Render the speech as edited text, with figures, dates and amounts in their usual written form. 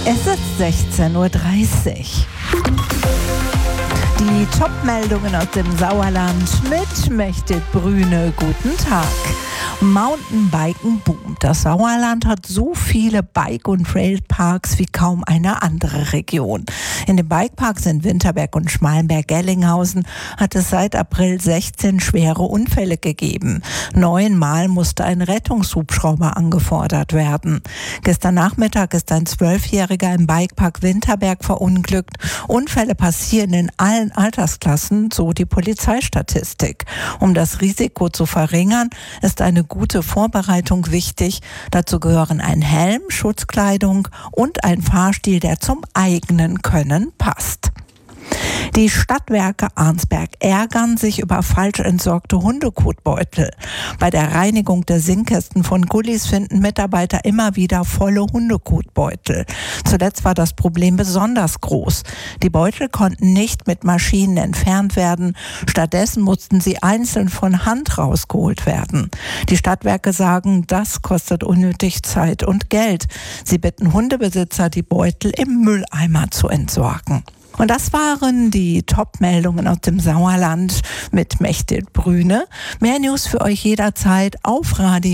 Es ist 16:30 Uhr. Die Top-Meldungen aus dem Sauerland mit Mechthild Brüne. Guten Tag. Mountainbiken boomt. Das Sauerland hat so viele Bike- und Trailparks wie kaum eine andere Region. In den Bikeparks in Winterberg und Schmalenberg-Gellinghausen hat es seit April 16 schwere Unfälle gegeben. 9-mal musste ein Rettungshubschrauber angefordert werden. Gestern Nachmittag ist ein 12-Jähriger im Bikepark Winterberg verunglückt. Unfälle passieren in allen Altersklassen, so die Polizeistatistik. Um das Risiko zu verringern, ist eine gute Vorbereitung wichtig. Dazu gehören ein Helm, Schutzkleidung und ein Fahrstil, der zum eigenen Können passt. Die Stadtwerke Arnsberg ärgern sich über falsch entsorgte Hundekotbeutel. Bei der Reinigung der Sinkkästen von Gullis finden Mitarbeiter immer wieder volle Hundekotbeutel. Zuletzt war das Problem besonders groß. Die Beutel konnten nicht mit Maschinen entfernt werden. Stattdessen mussten sie einzeln von Hand rausgeholt werden. Die Stadtwerke sagen, das kostet unnötig Zeit und Geld. Sie bitten Hundebesitzer, die Beutel im Mülleimer zu entsorgen. Und das waren die Top-Meldungen aus dem Sauerland mit Mechthild Brüne. Mehr News für euch jederzeit auf Radio